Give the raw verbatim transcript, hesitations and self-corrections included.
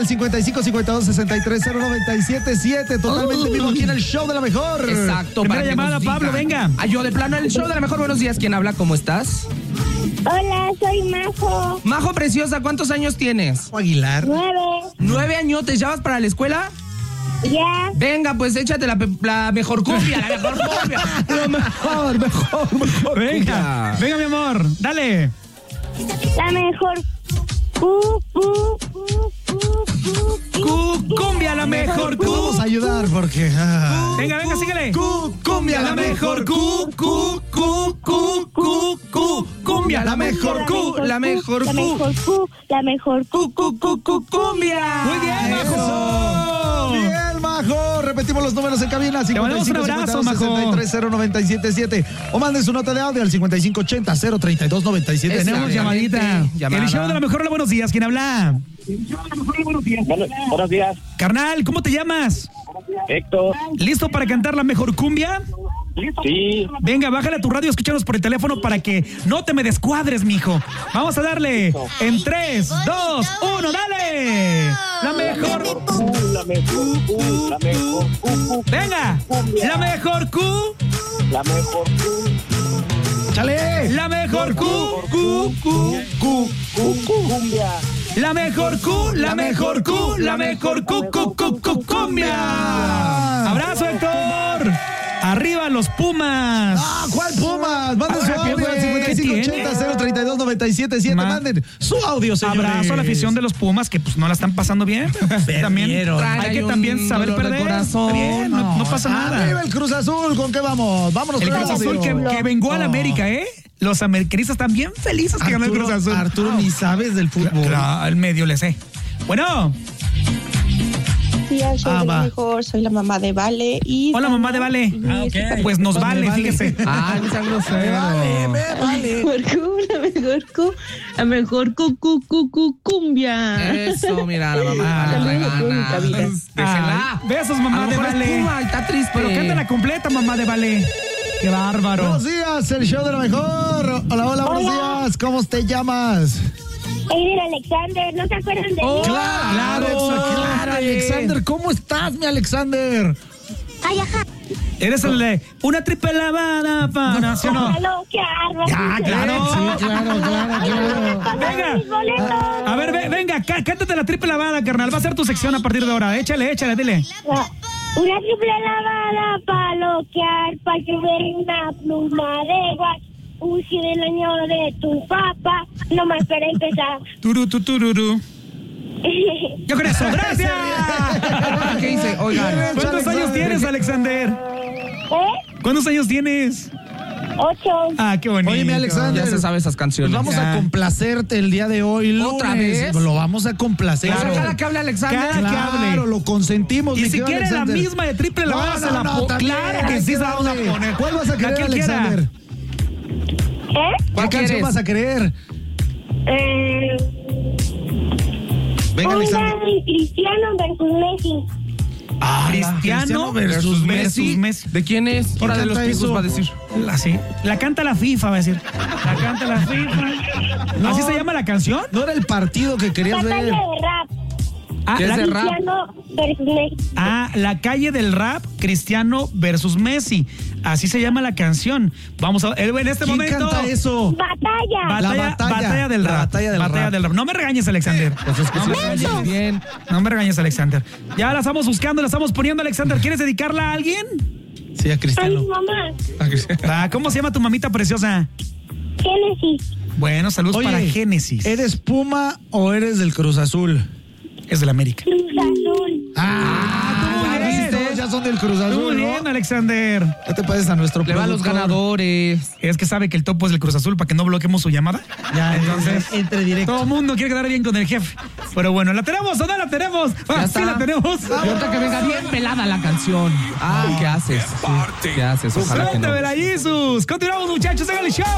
al cincuenta y cinco cincuenta y dos sesenta y tres cero noventa y siete siete. Totalmente vivo aquí en el show de la mejor. Exacto. Primera llamada, Pablo, venga. Ay, yo de plano, el show de la mejor. Buenos días, ¿quién habla? ¿Cómo estás? Hola, soy Majo. Majo preciosa, ¿cuántos años tienes? Aguilar. Nueve. ¿Nueve añotes? ¿Ya vas para la escuela? Ya. Venga, pues échate la, pe- la mejor cumbia, la mejor cumbia. Lo mejor, mejor, mejor. Venga, venga, mi amor, dale. La mejor. Cu, cu, cu, cu, cu, Cu- cumbia, la mejor. Te vamos a Cu- ayudar porque... ah. Venga, venga, síguele. Cu- cumbia, la mejor. Cu, cu, cu, cu, cu, cu. Cumbia, la mejor cu, la mejor La cu. mejor cu, la mejor cu, Cu, cu, cu, cu, cumbia. Muy bien, Eso. Majo. Bien, Majo. Repetimos los números en cabina. mandamos un abrazo, Majo. sesenta y tres cero noventa y siete siete. O manden su nota de audio al cincuenta y cinco ochenta cero treinta y dos noventa y siete. Esa. Tenemos Obviamente, llamadita. llamada. El show de la mejor, hola, buenos días. ¿Quién habla? Bueno, buenos días, Carnal, ¿cómo te llamas? Héctor. ¿Listo para cantar la mejor cumbia? Sí, Venga, bájale a tu radio, escúchanos por el teléfono para que no te me descuadres, mijo. Vamos a darle en tres, dos, uno, dale. La mejor. la mejor, uh, la mejor, uh, uh, Venga, la mejor Q, la mejor, uh, ¡Chale! la mejor Q, Q, Q, Q, uh, cumbia. la mejor Q, la mejor Q, la mejor Q, Q, Q, Q, cumbia. Abrazo, Héctor. Arriba los Pumas. Ah, ¿cuál Pumas? Manden su Ahora, ¿qué audio al güey? cincuenta y cinco ochenta cero treinta y dos noventa y siete siete. Ma- Manden su audio, señores. Abrazo a la afición de los Pumas que pues no la están pasando bien. También Perdieron. hay que Traen también un saber dolor de perder. corazón. Está bien, no, no pasa Arriba nada. el Cruz Azul. ¿Con qué vamos? Vámonos El con Cruz Azul que, audio. que vengó a la No. América, ¿eh? Los americanistas están bien felices que ganó el Cruz Azul. Arturo, ni sabes del fútbol. Claro, al medio le sé. Bueno, Sí, yo soy Ah, de va. la mejor, soy la mamá de Vale y... hola mamá de Vale. Ah, ok. Pues nos vale, vale. fíjese. Ay, no sean grosero. Vale, me La vale. mejor cu, la mejor cu, la mejor cu, cu, cu, cu, cumbia. Eso, mira, la mamá. Saludos le a todos, gana. cabina. Déjela. Ay, besos, A mamá lo de mejor es Vale. Puma, está triste. Pero cántala completa, mamá de Vale. Qué bárbaro. Buenos días, el show de la mejor. Hola, hola, buenos Hola. días. ¿Cómo te llamas? Aiden Alexander, ¿no se acuerdan de Oh, mí? claro, Alexa, claro, Alexander. ¿Cómo estás, mi Alexander? Ay, ajá. Eres el de una triple lavada para... ¿Sí o no? Ojalá que arda. Ya, claro. Sí, claro, claro, claro. Venga. Mis boletos. A ver, ve- venga, cá- cántate la triple lavada, carnal. Va a ser tu sección a partir de ahora. Échale, échale, dile. Una triple lavada para loquear, para llover una pluma de guas. Un sí del año de tu papá. No más para empezar. Turu, tu, tururu. Yo con eso, gracias. ¿Qué dice? Oigan. ¿Cuántos Alexander. años tienes, Alexander? ¿Eh? ¿Cuántos años tienes? Ocho. Ah, qué bonito. Oye, mi Alexander. Ya se sabe esas Pues canciones. vamos Ya. a complacerte el día de hoy. Lunes. ¿Otra vez? Lo vamos a complacer. Claro. Cada que hable Alexander. Cada que Claro, hable. lo consentimos. Y mi si querido quiere la Alexander. misma de triple lavada, No, se no, la no, po- también, Claro que hay sí que se la vamos a darle. poner. ¿Cuál vas a querer, La que quiera. Alexander? ¿Eh? ¿Qué ¿Cuál canción quieres? vas a querer? Eh, Venga, una Alexander. de Cristiano versus Messi. Ah, Cristiano versus Messi. Messi. ¿De quién es? Hora de los canta picos eso? va a decir. La, sí. La canta la FIFA, va a decir. La canta la FIFA. No. ¿Así se llama la canción? No era el partido que querías Batalla ver. de rap. Ah, ¿Qué es la, de rap? Cristiano versus Messi. ah, la calle del rap, Cristiano versus Messi. Así se llama la canción. Vamos a ver, en este ¿Quién momento. canta eso? Batalla. Batalla, La batalla. batalla del La rap. batalla del rap. No me regañes, Alexander. Pues es que no, sí. me regañes. Bien. No me regañes, Alexander. Ya la estamos buscando, la estamos poniendo, Alexander. ¿Quieres dedicarla a alguien? Sí, a A Cristiano. mi mamá. Ah, ¿cómo se llama tu mamita preciosa? Génesis. Bueno, saludos Oye, para Génesis. ¿eres Puma o eres del Cruz Azul? Es del América. Cruz Azul. Ah, muy ya bien. viste, ya son del Cruz Azul, Muy ¿no? bien, Alexander. ¿Qué te pareces a nuestro Le va a los productor? ganadores. Es que sabe que el topo es del Cruz Azul para que no bloqueemos su llamada. Ya, Entonces, entre directo. todo el mundo quiere quedar bien con el jefe. Pero bueno, ¿la tenemos o no la tenemos? Ah, sí está. la tenemos. Y ahorita que venga bien pelada la canción. Ah, ¿qué haces? ¿Qué haces? Ojalá que Suerte, no. Vera Jesus. Continuamos, muchachos, en el show.